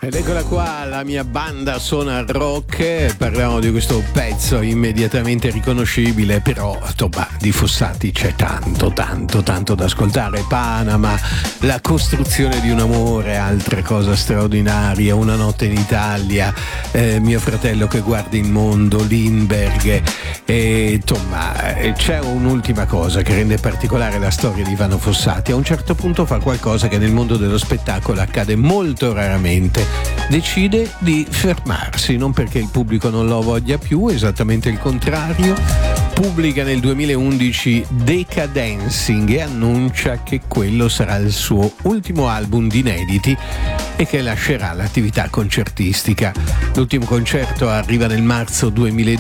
Ed eccola qua, la mia banda suona rock. Parliamo di questo pezzo immediatamente riconoscibile, però insomma, di Fossati c'è tanto da ascoltare. Panama, La costruzione di un amore, altra cosa straordinaria, Una notte in Italia, Mio fratello che guarda il mondo, Lindbergh. E insomma, c'è un'ultima cosa che rende particolare la storia di Ivano Fossati. A un certo punto fa qualcosa che nel mondo dello spettacolo accade molto raramente. Decide di fermarsi, non perché il pubblico non lo voglia più, esattamente il contrario. Pubblica nel 2011 Decadancing e annuncia che quello sarà il suo ultimo album di inediti e che lascerà l'attività concertistica. L'ultimo concerto arriva nel marzo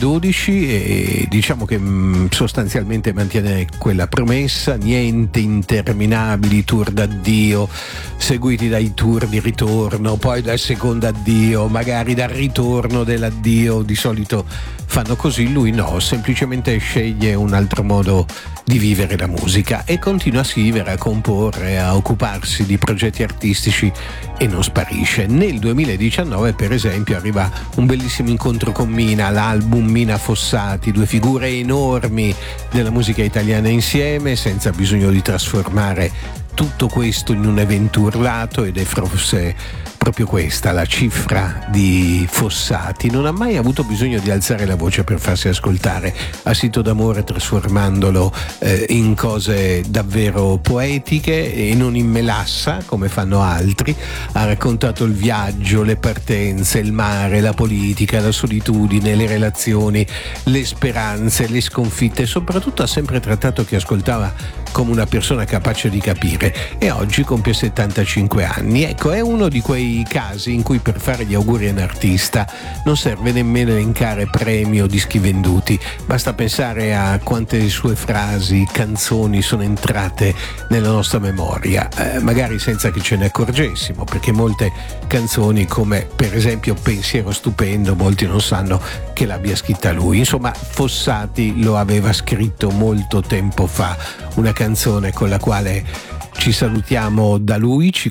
2012 e diciamo che sostanzialmente mantiene quella promessa: niente interminabili tour d'addio seguiti dai tour di ritorno, poi dal secondo addio, magari dal ritorno dell'addio. Di solito fanno così, lui no, semplicemente sceglie un altro modo di vivere la musica e continua a scrivere, a comporre, a occuparsi di progetti artistici e non sparisce. Nel 2019 per esempio arriva un bellissimo incontro con Mina, l'album Mina Fossati, due figure enormi della musica italiana insieme, senza bisogno di trasformare tutto questo in un evento urlato, ed è forse proprio questa la cifra di Fossati. Non ha mai avuto bisogno di alzare la voce per farsi ascoltare, ha scritto d'amore trasformandolo in cose davvero poetiche e non in melassa come fanno altri. Ha raccontato il viaggio, le partenze, il mare, la politica, la solitudine, le relazioni, le speranze, le sconfitte. Soprattutto ha sempre trattato chi ascoltava come una persona capace di capire, e oggi compie 75 anni. Ecco, è uno di quei casi in cui per fare gli auguri a un artista non serve nemmeno elencare premi o dischi venduti, basta pensare a quante sue frasi, canzoni sono entrate nella nostra memoria, magari senza che ce ne accorgessimo, perché molte canzoni, come per esempio Pensiero stupendo, molti non sanno che l'abbia scritta lui. Insomma, Fossati lo aveva scritto molto tempo fa, una canzone con la quale ci salutiamo da lui, ci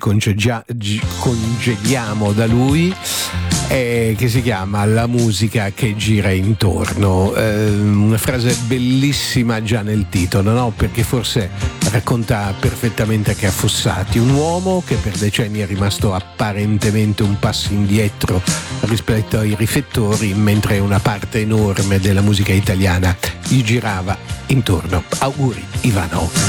congediamo da lui, che si chiama La musica che gira intorno. Una frase bellissima già nel titolo, no? Perché forse racconta perfettamente che a Fossati, un uomo che per decenni è rimasto apparentemente un passo indietro rispetto ai riflettori, mentre una parte enorme della musica italiana gli girava intorno. Auguri Ivano.